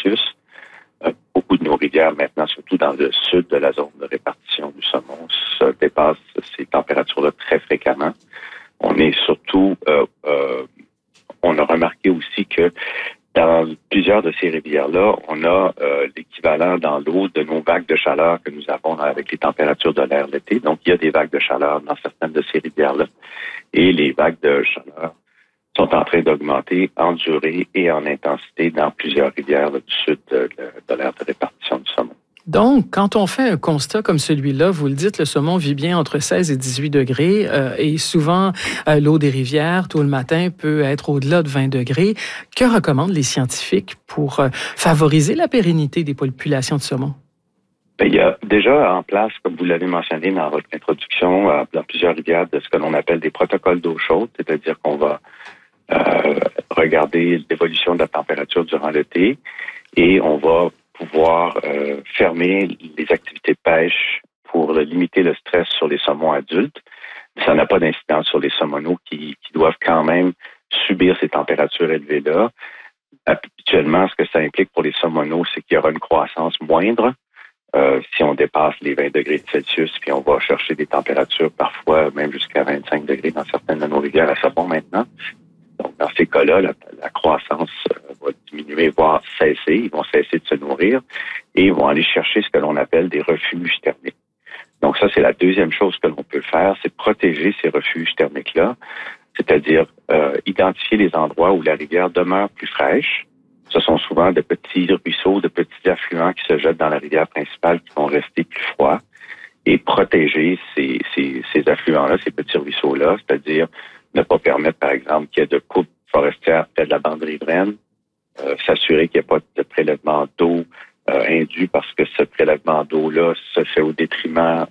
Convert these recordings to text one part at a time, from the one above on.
Celsius. Beaucoup de nos rivières maintenant, surtout dans le sud de la zone de répartition du saumon, dépassent ces températures-là très fréquemment. On est surtout, on a remarqué aussi que dans plusieurs de ces rivières-là, on a l'équivalent dans l'eau de nos vagues de chaleur que nous avons avec les températures de l'air l'été. Donc, il y a des vagues de chaleur dans certaines de ces rivières-là. Et les vagues de chaleur sont en train d'augmenter en durée et en intensité dans plusieurs rivières du sud de l'aire de répartition du saumon. Donc, quand on fait un constat comme celui-là, vous le dites, le saumon vit bien entre 16 et 18 degrés et souvent, l'eau des rivières, tôt le matin, peut être au-delà de 20 degrés. Que recommandent les scientifiques pour favoriser la pérennité des populations de saumon? Bien, il y a déjà en place, comme vous l'avez mentionné dans votre introduction, dans plusieurs rivières, de ce que l'on appelle des protocoles d'eau chaude, c'est-à-dire qu'on va regarder l'évolution de la température durant l'été et on va pouvoir fermer les activités de pêche pour limiter le stress sur les saumons adultes. Ça n'a pas d'incidence sur les saumonaux qui doivent quand même subir ces températures élevées-là. Habituellement, ce que ça implique pour les saumonaux, c'est qu'il y aura une croissance moindre. Si on dépasse les 20 degrés Celsius, puis on va chercher des températures parfois même jusqu'à 25 degrés dans certaines de nos rivières à saumon maintenant. Donc, dans ces cas-là, la croissance va diminuer, voire cesser. Ils vont cesser de se nourrir et ils vont aller chercher ce que l'on appelle des refuges thermiques. Donc, ça, c'est la deuxième chose que l'on peut faire, c'est protéger ces refuges thermiques-là, c'est-à-dire identifier les endroits où la rivière demeure plus fraîche. Ce sont souvent de petits ruisseaux, de petits affluents qui se jettent dans la rivière principale qui vont rester plus froids et protéger ces affluents-là, ces petits ruisseaux-là, c'est-à-dire ne pas permettre, par exemple, qu'il y ait de coupe forestière près de la bande riveraine, s'assurer qu'il n'y a pas de prélèvement d'eau indu parce que ce prélèvement d'eau-là se fait au détriment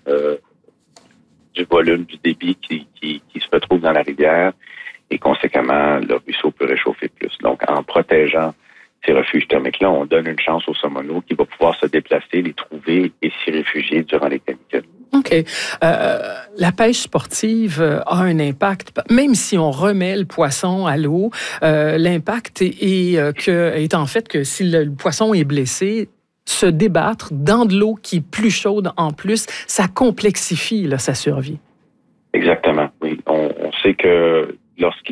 du volume, du débit qui se retrouve dans la rivière et conséquemment, le ruisseau peut réchauffer plus. Donc, en protégeant ces refuges thermiques-là, on donne une chance aux saumonaux qui va pouvoir se déplacer, les trouver et s'y réfugier durant les canicules. OK. La pêche sportive a un impact, même si on remet le poisson à l'eau, l'impact est en fait que si le poisson est blessé, se débattre dans de l'eau qui est plus chaude en plus, ça complexifie là, sa survie. Exactement, oui. On sait que lorsque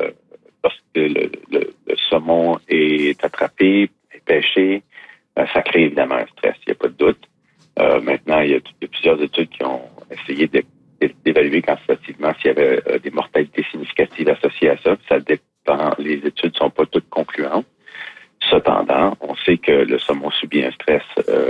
le saumon est attrapé, est pêché, ça crée évidemment un stress, il n'y a pas de doute. Maintenant, il y a plusieurs études qui ont essayé d'évaluer quantitativement s'il y avait des mortalités significatives associées à ça. Ça dépend, les études ne sont pas toutes concluantes. Cependant, on sait que le saumon subit un stress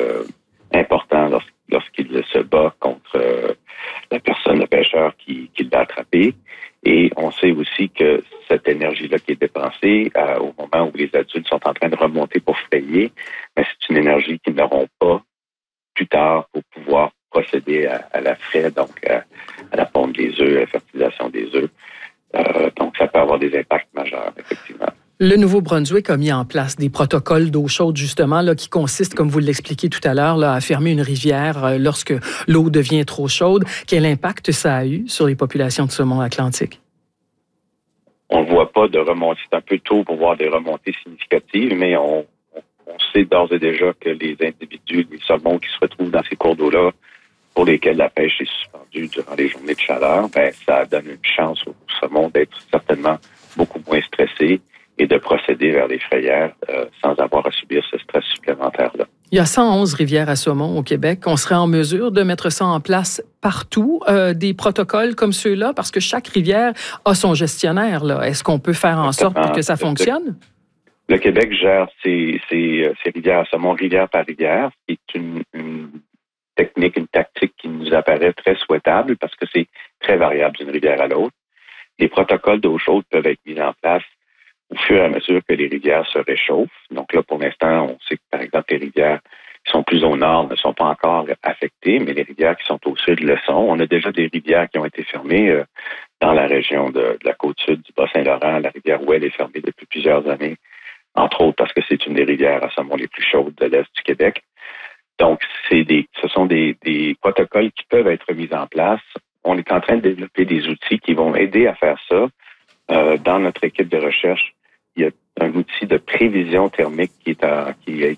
important lorsqu'il se bat contre la personne, le pêcheur qui l'a attrapé. Et on sait aussi que cette énergie-là qui est dépensée au moment où les adultes sont en train de remonter pour frayer, mais c'est une énergie qu'ils n'auront pas plus tard pour pouvoir procéder à la fraie, donc à la ponte des œufs, à la fertilisation des œufs. Donc, ça peut avoir des impacts majeurs, effectivement. Le Nouveau-Brunswick a mis en place des protocoles d'eau chaude, justement, là, qui consistent, comme vous l'expliquiez tout à l'heure, là, à fermer une rivière lorsque l'eau devient trop chaude. Quel impact ça a eu sur les populations de saumon atlantique? On ne voit pas de remontée. C'est un peu tôt pour voir des remontées significatives, mais on sait d'ores et déjà que les individus, les saumons qui se retrouvent dans ces cours d'eau-là, pour lesquels la pêche est suspendue durant les journées de chaleur, ça donne une chance aux saumons d'être certainement beaucoup moins stressés et de procéder vers les frayères sans avoir à subir ce stress supplémentaire-là. Il y a 111 rivières à saumon au Québec. On serait en mesure de mettre ça en place partout, des protocoles comme ceux-là, parce que chaque rivière a son gestionnaire. Là. Est-ce qu'on peut faire en sorte pour que ça fonctionne? Le Québec gère ses rivières à saumon rivière par rivière, ce qui est une technique, une tactique qui nous apparaît très souhaitable parce que c'est très variable d'une rivière à l'autre. Les protocoles d'eau chaude peuvent être mis en place au fur et à mesure que les rivières se réchauffent. Donc là, pour l'instant, on sait que, par exemple, les rivières qui sont plus au nord ne sont pas encore affectées, mais les rivières qui sont au sud le sont. On a déjà des rivières qui ont été fermées dans la région de la côte sud du Bas-Saint-Laurent. La rivière Ouelle est fermée depuis plusieurs années, entre autres parce que c'est une des rivières à saumon les plus chaudes de l'Est du Québec. Donc, ce sont des protocoles qui peuvent être mis en place. On est en train de développer des outils qui vont aider à faire ça. Dans notre équipe de recherche, il y a un outil de prévision thermique qui